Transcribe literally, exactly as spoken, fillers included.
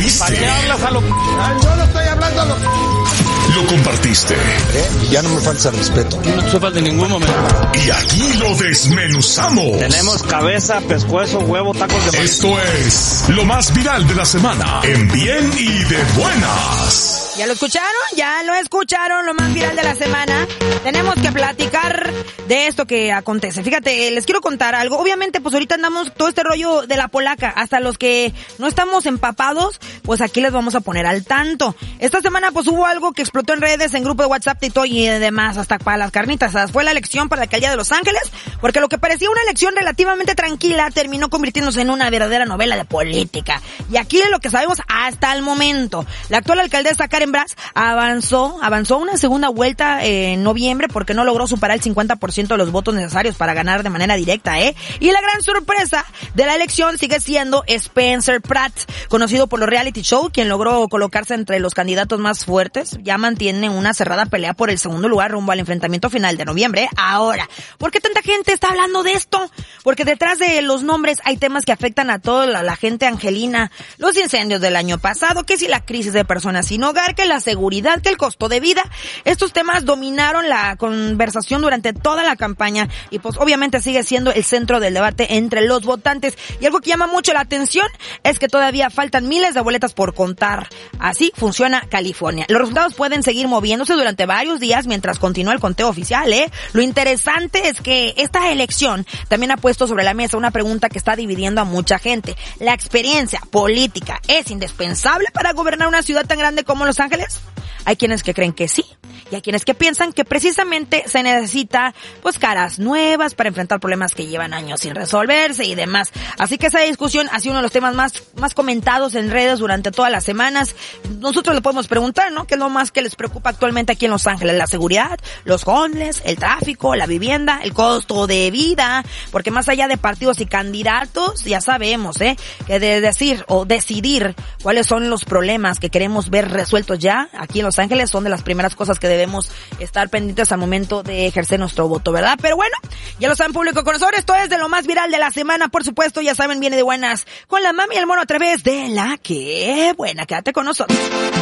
compartiste. ¿Para qué hablas a lo p...? Yo no estoy hablando a lo p... Lo compartiste. ¿Eh? Ya no me falta respeto. No te falta en ningún momento. Y aquí lo desmenuzamos. Tenemos cabeza, pescuezo, huevo, tacos de maíz. Esto es lo más viral de la semana. En bien y de buenas. ¿Ya lo escucharon? ¿Ya lo escucharon? Lo más viral de la semana. Tenemos que platicar de esto que acontece. Fíjate, les quiero contar algo. Obviamente, pues ahorita andamos todo este rollo de la polaca. Hasta los que no estamos empapados, pues aquí les vamos a poner al tanto. Esta semana, pues hubo algo que explotó en redes, en grupo de WhatsApp, TikTok y demás, hasta para las carnitas. Fue la elección para la alcaldía de Los Ángeles, porque lo que parecía una elección relativamente tranquila terminó convirtiéndose en una verdadera novela de política. Y aquí es lo que sabemos hasta el momento. La actual alcaldesa Karen Bass avanzó, avanzó una segunda vuelta en noviembre porque no logró superar el cincuenta por ciento de los votos necesarios para ganar de manera directa, ¿eh? Y la gran sorpresa de la elección sigue siendo Spencer Pratt, conocido por los reality show, quien logró colocarse entre los candidatos más fuertes. Ya mantiene una cerrada pelea por el segundo lugar rumbo al enfrentamiento final de noviembre, ¿eh? Ahora, ¿por qué tanta gente está hablando de esto? Porque detrás de los nombres hay temas que afectan a toda la, la gente angelina. Los incendios del año pasado, que si la crisis de personas sin hogar, que la seguridad, que el costo de vida. Estos temas dominaron la conversación durante toda la campaña y pues obviamente sigue siendo el centro del debate entre los votantes. Y algo que llama mucho la atención es que todavía faltan miles de boletas por contar. Así funciona California. Los resultados pueden seguir moviéndose durante varios días mientras continúa el conteo oficial, ¿eh? Lo interesante es que esta elección también ha puesto sobre la mesa una pregunta que está dividiendo a mucha gente. ¿La experiencia política es indispensable para gobernar una ciudad tan grande como Los Ángeles? Hay quienes que creen que sí, y hay quienes que piensan que precisamente se necesita, pues, caras nuevas para enfrentar problemas que llevan años sin resolverse y demás. Así que esa discusión ha sido uno de los temas más, más comentados en redes durante todas las semanas. Nosotros le podemos preguntar, ¿no? ¿Qué es lo más que les preocupa actualmente aquí en Los Ángeles? La seguridad, los homeless, el tráfico, la vivienda, el costo de vida, porque más allá de partidos y candidatos, ya sabemos, ¿eh? Que de decir o decidir cuáles son los problemas que queremos ver resueltos ya aquí en Los Ángeles son de las primeras cosas que debemos estar pendientes al momento de ejercer nuestro voto, ¿verdad? Pero bueno, ya lo saben, público conocedor, esto es de lo más viral de la semana, por supuesto, ya saben, viene de buenas con la mami y el mono a través de La Que Buena. Quédate con nosotros.